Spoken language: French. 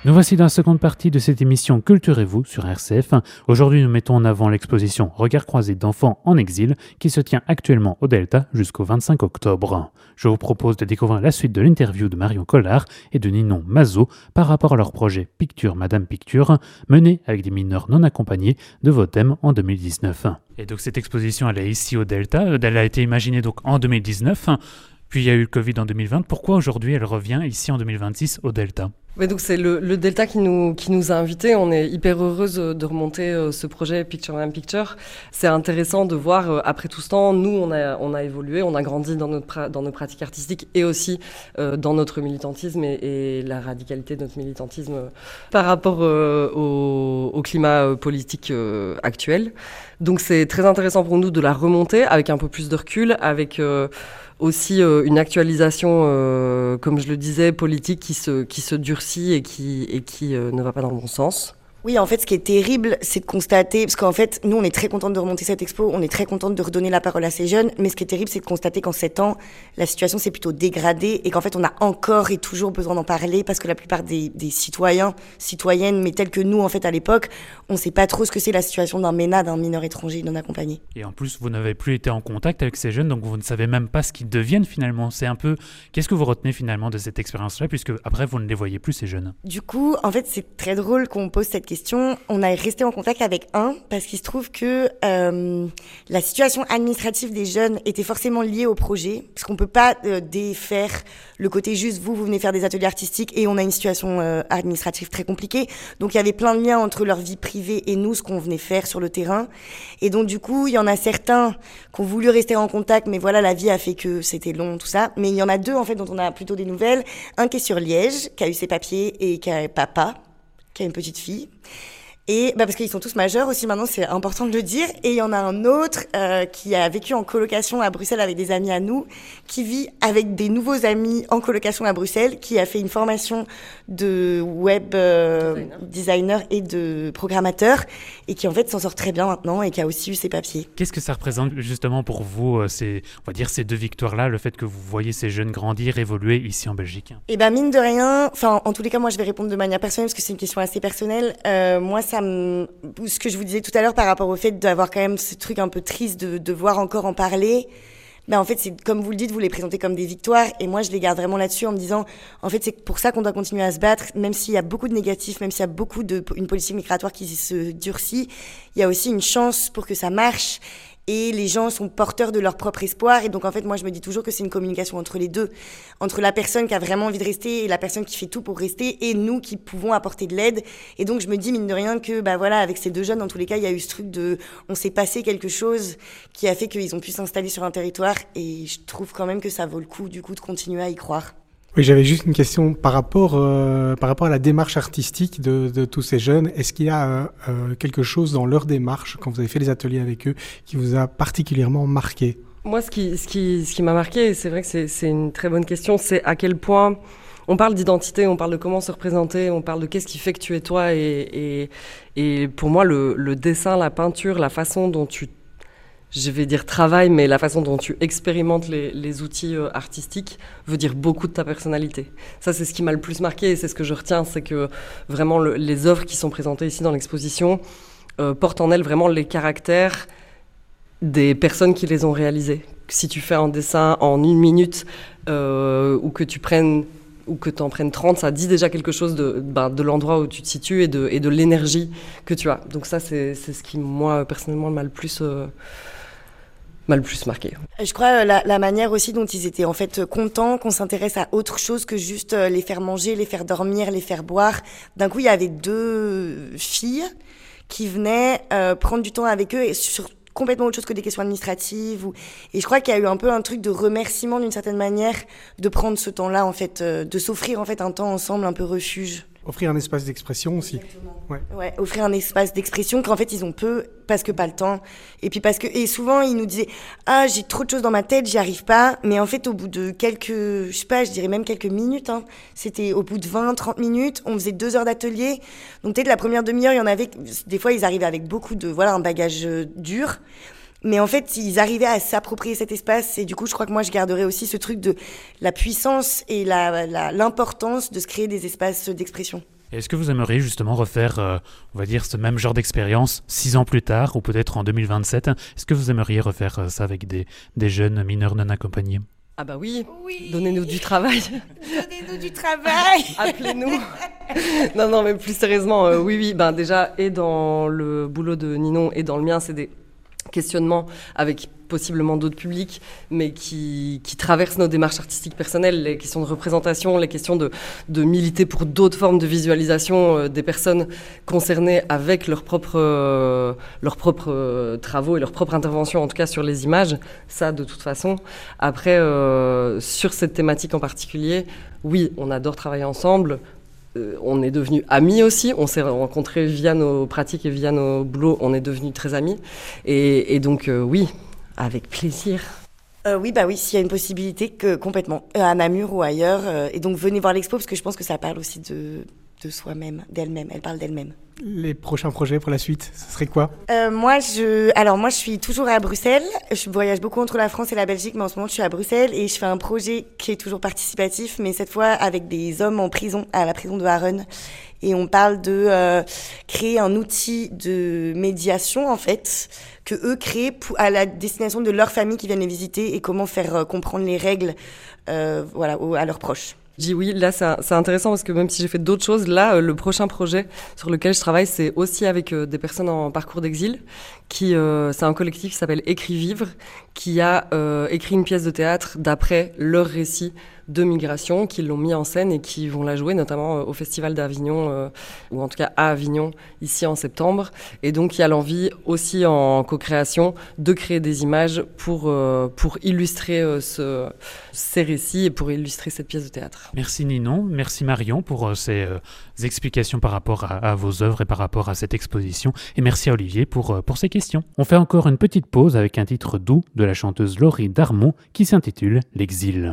Nous voici dans la seconde partie de cette émission Culturez-vous sur RCF. Aujourd'hui, nous mettons en avant l'exposition Regards croisés d'enfants en exil qui se tient actuellement au Delta jusqu'au 25 octobre. Je vous propose de découvrir la suite de l'interview de Marion Collard et de Ninon Mazot par rapport à leur projet Picture Madame Picture, mené avec des mineurs non accompagnés de Votem en 2019. Et donc cette exposition, elle est ici au Delta. Elle a été imaginée donc en 2019, puis il y a eu le Covid en 2020. Pourquoi aujourd'hui elle revient ici en 2026 au Delta ? Mais donc c'est le Delta qui nous a invités. On est hyper heureuse de remonter ce projet Picture Madame Picture. C'est intéressant de voir, après tout ce temps, nous on a évolué, on a grandi dans nos pratiques artistiques et aussi dans notre militantisme et la radicalité de notre militantisme par rapport au climat politique actuel. Donc c'est très intéressant pour nous de la remonter avec un peu plus de recul, avec aussi une actualisation, comme je le disais, politique qui se durcit et qui ne va pas dans le bon sens. Oui, en fait, ce qui est terrible, c'est de constater, parce qu'en fait, nous, on est très contente de remonter cette expo, on est très contente de redonner la parole à ces jeunes, mais ce qui est terrible, c'est de constater qu'en 7 ans, la situation s'est plutôt dégradée et qu'en fait, on a encore et toujours besoin d'en parler parce que la plupart des citoyens, citoyennes, mais tels que nous, en fait, à l'époque, on sait pas trop ce que c'est la situation d'un MENA, d'un mineur étranger non accompagné. Et en plus, vous n'avez plus été en contact avec ces jeunes, donc vous ne savez même pas ce qu'ils deviennent finalement. C'est un peu... Qu'est-ce que vous retenez finalement de cette expérience-là, puisque après, vous ne les voyez plus, ces jeunes ? Du coup, en fait, c'est très drôle qu'on pose cette question. On a resté en contact avec un parce qu'il se trouve que la situation administrative des jeunes était forcément liée au projet, parce qu'on peut pas défaire le côté juste vous venez faire des ateliers artistiques et on a une situation administrative très compliquée. Donc il y avait plein de liens entre leur vie privée et nous, ce qu'on venait faire sur le terrain. Et donc du coup, il y en a certains qui ont voulu rester en contact, mais voilà, la vie a fait que c'était long, tout ça. Mais il y en a 2 en fait dont on a plutôt des nouvelles. Un qui est sur Liège, qui a eu ses papiers et qui a papa, qui a une petite fille. Et parce qu'ils sont tous majeurs aussi maintenant, c'est important de le dire. Et il y en a un autre qui a vécu en colocation à Bruxelles avec des amis à nous, qui vit avec des nouveaux amis en colocation à Bruxelles, qui a fait une formation de web designer et de programmateur, et qui en fait s'en sort très bien maintenant et qui a aussi eu ses papiers. Qu'est-ce que ça représente justement pour vous, ces 2 victoires-là, le fait que vous voyez ces jeunes grandir, évoluer ici en Belgique ? Et mine de rien, enfin en tous les cas, moi je vais répondre de manière personnelle parce que c'est une question assez personnelle. Moi ce que je vous disais tout à l'heure par rapport au fait d'avoir quand même ce truc un peu triste de devoir encore en parler, en fait c'est comme vous le dites, vous les présentez comme des victoires et moi je les garde vraiment là-dessus en me disant en fait c'est pour ça qu'on doit continuer à se battre, même s'il y a beaucoup de négatifs, même s'il y a beaucoup une politique migratoire qui se durcit, il y a aussi une chance pour que ça marche. Et les gens sont porteurs de leur propre espoir. Et donc, en fait, moi, je me dis toujours que c'est une communication entre les deux. Entre la personne qui a vraiment envie de rester et la personne qui fait tout pour rester et nous qui pouvons apporter de l'aide. Et donc, je me dis, mine de rien, que, voilà, avec ces 2 jeunes, dans tous les cas, il y a eu ce truc on s'est passé quelque chose qui a fait qu'ils ont pu s'installer sur un territoire. Et je trouve quand même que ça vaut le coup, du coup, de continuer à y croire. Oui, j'avais juste une question par rapport à la démarche artistique de tous ces jeunes. Est-ce qu'il y a quelque chose dans leur démarche, quand vous avez fait les ateliers avec eux, qui vous a particulièrement marqué ? Moi, ce qui m'a marqué, et c'est vrai que c'est une très bonne question, c'est à quel point on parle d'identité, on parle de comment se représenter, on parle de qu'est-ce qui fait que tu es toi. Et pour moi, le dessin, la peinture, la façon dont je vais dire travail, mais la façon dont tu expérimentes les outils artistiques veut dire beaucoup de ta personnalité. Ça, c'est ce qui m'a le plus marqué et c'est ce que je retiens, c'est que vraiment les œuvres qui sont présentées ici dans l'exposition portent en elles vraiment les caractères des personnes qui les ont réalisées. Si tu fais un dessin en 1 minute ou que tu en prennes 30, ça dit déjà quelque chose de l'endroit où tu te situes et de l'énergie que tu as. Donc ça, c'est ce qui, moi, personnellement, m'a le plus marqué. Je crois la manière aussi dont ils étaient en fait contents qu'on s'intéresse à autre chose que juste les faire manger, les faire dormir, les faire boire. D'un coup, il y avait 2 filles qui venaient prendre du temps avec eux et sur complètement autre chose que des questions administratives. Et je crois qu'il y a eu un peu un truc de remerciement d'une certaine manière de prendre ce temps-là, en fait, de s'offrir en fait un temps ensemble, un peu refuge. Offrir un espace d'expression aussi. Ouais, offrir un espace d'expression qu'en fait ils ont peu parce que pas le temps. Et puis et souvent ils nous disaient j'ai trop de choses dans ma tête, j'y arrive pas. Mais en fait au bout de je dirais même quelques minutes, c'était au bout de 20-30 minutes, on faisait 2 heures d'atelier. Donc peut-être la première demi-heure, il y en avait, des fois ils arrivaient avec beaucoup de, un bagage dur. Mais en fait, ils arrivaient à s'approprier cet espace et du coup, je crois que moi, je garderai aussi ce truc de la puissance et l'importance de se créer des espaces d'expression. Est-ce que vous aimeriez justement refaire, on va dire, ce même genre d'expérience 6 ans plus tard, ou peut-être en 2027? Est-ce que vous aimeriez refaire ça avec des jeunes mineurs non accompagnés? Ah bah oui, Oui. donnez-nous du travail. Donnez-nous du travail. Appelez-nous. Non, mais plus sérieusement, oui. Ben déjà, et dans le boulot de Ninon et dans le mien, c'est des questionnements avec possiblement d'autres publics, mais qui traversent nos démarches artistiques personnelles, les questions de représentation, les questions de militer pour d'autres formes de visualisation des personnes concernées avec leurs propres travaux et leurs propres interventions, en tout cas sur les images, ça de toute façon. Après, sur cette thématique en particulier, oui, on adore travailler ensemble. On est devenus amis aussi, on s'est rencontrés via nos pratiques et via nos boulots, on est devenus très amis. Et donc, oui, avec plaisir. Oui, s'il y a une possibilité, complètement, à Namur ou ailleurs. Et donc, venez voir l'expo, parce que je pense que ça parle aussi de soi-même, d'elle-même. Elle parle d'elle-même. Les prochains projets pour la suite, ce serait quoi? Moi, je suis toujours à Bruxelles. Je voyage beaucoup entre la France et la Belgique, mais en ce moment, je suis à Bruxelles et je fais un projet qui est toujours participatif, mais cette fois avec des hommes en prison, à la prison de Harren. Et on parle de créer un outil de médiation, en fait, que eux créent à la destination de leurs familles qui viennent les visiter et comment faire comprendre les règles, à leurs proches. Je dis oui, là c'est intéressant parce que même si j'ai fait d'autres choses, là le prochain projet sur lequel je travaille, c'est aussi avec des personnes en parcours d'exil. C'est un collectif qui s'appelle Écrit Vivre, qui a écrit une pièce de théâtre d'après leur récit de migration, qui l'ont mis en scène et qui vont la jouer notamment au Festival d'Avignon, ou en tout cas à Avignon, ici en septembre. Et donc il y a l'envie aussi en co-création de créer des images pour illustrer ces récits et pour illustrer cette pièce de théâtre. Merci Ninon, merci Marion pour ces explications par rapport à vos œuvres et par rapport à cette exposition. Et merci à Olivier pour ces questions. On fait encore une petite pause avec un titre doux de la chanteuse Laurie Darmon qui s'intitule « L'exil ».